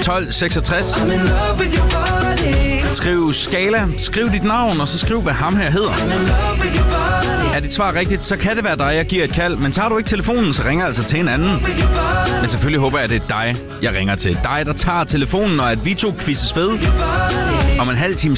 1266. Skriv Skala, skriv dit navn, og så skriv, hvad ham her hedder. Er dit svar rigtigt, så kan det være dig, jeg giver et kald. Men tager du ikke telefonen, så ringer jeg altså til en anden. Men selvfølgelig håber jeg, at det er dig, jeg ringer til. Dig, der tager telefonen, og at vi to quizzes ved. Om en halv time